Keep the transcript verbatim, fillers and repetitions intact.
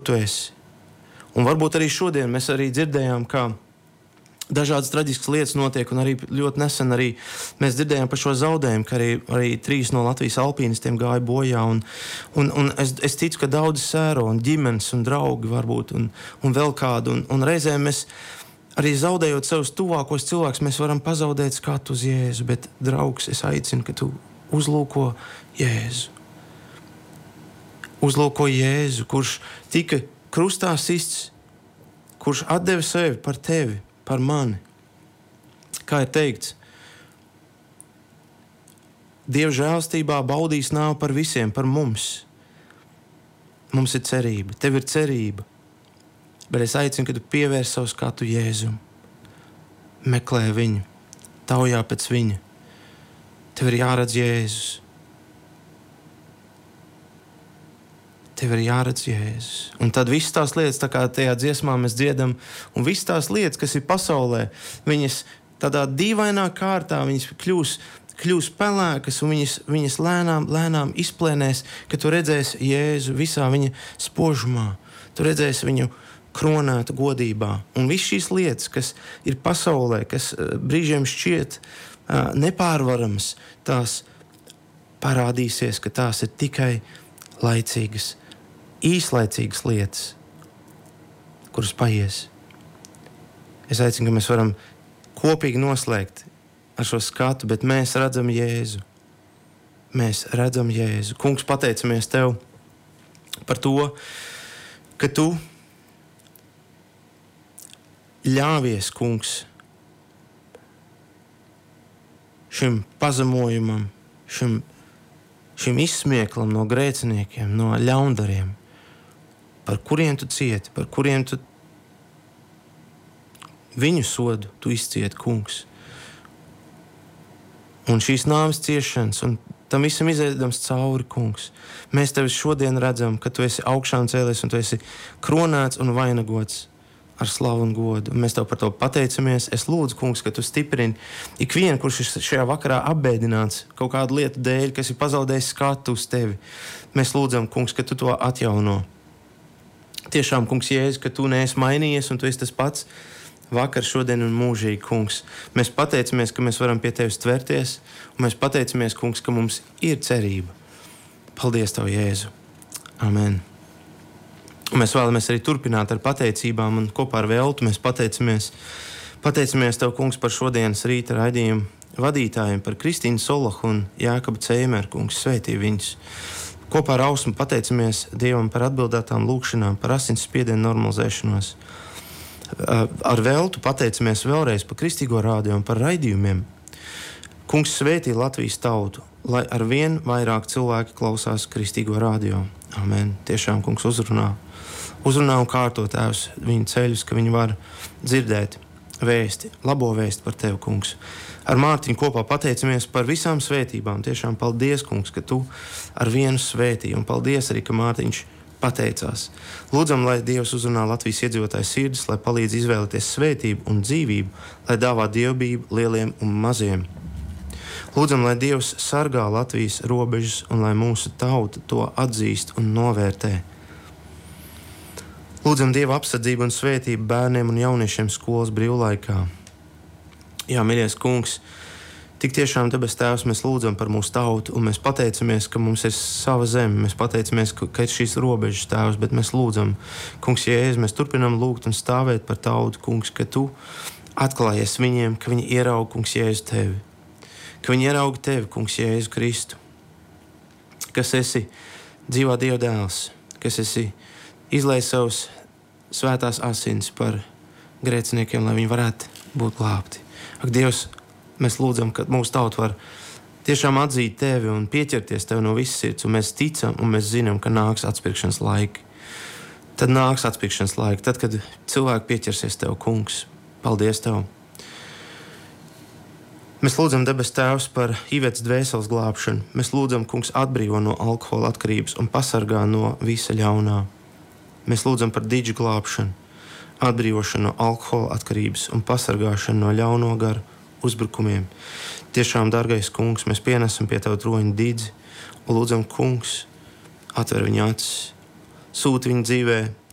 tu esi. Un varbūt arī šodien mēs arī dzirdējām, kā dažādas traģiskas lietas notiek, un arī ļoti nesen arī mēs dzirdējām par šo zaudējumu, ka arī, arī trīs no Latvijas alpīnistiem gāja bojā, un, un, un es, es ticu, ka daudzi sēro, un ģimenes, un draugi varbūt, un, un vēl kādu, un, un reizēm mēs arī zaudējot savus tuvākos cilvēkus, mēs varam pazaudēt skatu uz Jēzu, bet, draugs, es aicinu, ka tu uzlūko Jēzu. Uzlūko Jēzu, kurš tika krustā sists, kurš atdeva sevi par tevi, par mani. Kā ir teikts, Dieva žēlstībā baudīs nāvi par visiem, par mums. Mums ir cerība, tev ir cerība. Bet es aicinu, ka tu pievērs savu skatu Jēzum. Meklē viņu, taujā pēc viņa. Tev ir jāredz Jēzus. Tev ir jāredz Jēzus. Un tad visas tās lietas, tā kā tajā dziesmā mēs dziedam, un visas tās lietas, kas ir pasaulē, viņas tādā dīvainā kārtā, viņas kļūs, kļūs pelēkas, un viņas, viņas lēnām, lēnām izplēnēs, ka tu redzēsi Jēzu visā viņa spožumā. Tu redzēsi viņu kronēta godībā. Un viss šīs lietas, kas ir pasaulē, kas brīžiem šķiet uh, nepārvaramas, tās parādīsies, ka tās ir tikai laicīgas, īslaicīgas lietas, kuras paies. Es aicinu, ka mēs varam kopīgi noslēgt ar šo skatu, bet mēs redzam Jēzu. Mēs redzam Jēzu. Kungs, pateicamies tev par to, ka tu ļāvies, kungs, šim pazemojumam, šim, šim izsmieklam no grēciniekiem, no ļaundariem, par kuriem tu cieti, par kuriem tu viņu sodu tu izcieti, kungs. Un šīs nāves ciešanas, un tam visam izēdams cauri, kungs. Mēs tevi šodien redzam, ka tu esi augšām cēlies, un tu esi kronēts un vainagots ar slavu un godu. Mēs tev par to pateicamies. Es lūdzu, kungs, ka tu stiprini ikvienu, kurš ir šajā vakarā apbēdināts kaut kādu lietu dēļ, kas ir pazaudējis skatu uz tevi. Mēs lūdzam, kungs, ka tu to atjauno. Tiešām, kungs, Jēzus, ka tu neesi mainījies un tu esi tas pats vakar, šodien un mūžīgi, kungs. Mēs pateicamies, ka mēs varam pie tevis tverties, un mēs pateicamies, kungs, ka mums ir cerība. Paldies tev, Jēzu. Amen. Un mēs vēlamies arī turpināt ar pateicībām, un kopā ar Veltu mēs pateicamies. Pateicamies tev, kungs, par šodienas rīta raidījumu vadītājiem, par Kristīnu Solahu un Jākabu Cēmeru, kungs, svētī viņus. Kopā ar Ausmu pateicamies Dievam par atbildētām lūkšanām, par asins spiedienu normalizēšanos. Ar Veltu pateicamies vēlreiz par Kristīgo rādio un par raidījumiem. Kungs, svētī Latvijas tautu, lai ar vien vairāk cilvēki klausās Kristīgo rādio. Amen. Tiešām, kungs, uzrunā. Uzrunā un kārto tēvs viņu ceļus, ka viņi var dzirdēt vēsti, labo vēsti par tevi, kungs. Ar Mārtiņu kopā pateicamies par visām svētībām. Tiešām paldies, kungs, ka tu ar vienu svētī, un paldies arī, ka Mārtiņš pateicās. Lūdzam, lai Dievs uzrunā Latvijas iedzīvotāju sirdis, lai palīdz izvēlēties svētību un dzīvību, lai dāvā dievbību lieliem un maziem. Lūdzam, lai Dievs sargā Latvijas robežas un lai mūsu tauta to atzīst un novērtē. Lūdzam Dieva apsardzību un svētību bērniem un jauniešiem skolas brīvlaikā. Jā, mīļais kungs, tik tiešām debes tēvs, mēs lūdzam par mūsu tautu, un mēs pateicamies, ka mums ir sava zeme, mēs pateicamies, ka, ka ir šīs robežas tēvs, bet mēs lūdzam, kungs, Jēzus, mēs turpinam lūgt un stāvēt par tautu, kungs, ka tu atklājies viņiem, ka viņi ieraug, kungs, Jēzus tevi, ka viņi ieraug tevi, kungs, Jēzu Kristu, kas esi dzīvā Dieva dēls, kas esi izlējis savus svētās asins par grēciniekiem, lai viņi varētu būt glābti. Ak, Dievs, mēs lūdzam, ka mūsu tauta var tiešām atzīt tevi un pieķerties tevi no visas sirds, un mēs ticam un mēs zinām, ka nāks atpirkšanas laiki. Tad nāks atpirkšanas laiki, tad, kad cilvēki pieķersies tev, kungs. Paldies tev! Mēs lūdzam, debes tēvs, par Ivetas dvēseles glābšanu. Mēs lūdzam, kungs, atbrīvo no alkohola atkarības un pasargā no visa ļaunā. Mēs lūdzam par Didžu glābšanu, atbrīvošanu no alkohola atkarības un pasargāšanu no ļauno garu uzbrukumiem. Tiešām, dargais kungs, mēs pienesam pie tev troņa Didzi un lūdzam, kungs, atver viņa acis, sūti viņa dzīvē